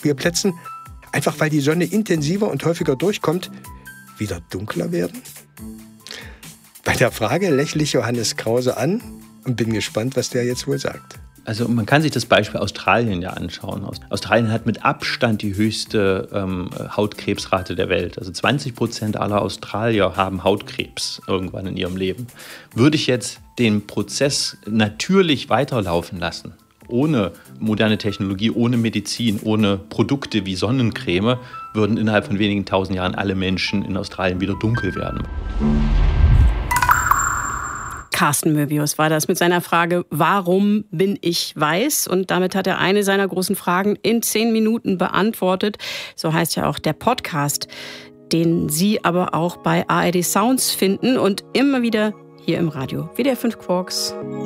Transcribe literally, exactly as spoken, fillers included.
Schauspielplätzen, einfach weil die Sonne intensiver und häufiger durchkommt, wieder dunkler werden? Bei der Frage lächle ich Johannes Krause an und bin gespannt, was der jetzt wohl sagt. Also man kann sich das Beispiel Australien ja anschauen. Australien hat mit Abstand die höchste ähm, Hautkrebsrate der Welt. Also zwanzig Prozent aller Australier haben Hautkrebs irgendwann in ihrem Leben. Würde ich jetzt den Prozess natürlich weiterlaufen lassen, ohne moderne Technologie, ohne Medizin, ohne Produkte wie Sonnencreme, würden innerhalb von wenigen tausend Jahren alle Menschen in Australien wieder dunkel werden. Carsten Möbius war das mit seiner Frage, warum bin ich weiß? Und damit hat er eine seiner großen Fragen in zehn Minuten beantwortet. So heißt ja auch der Podcast, den Sie aber auch bei A R D Sounds finden und immer wieder hier im Radio. W D R fünf Quarks.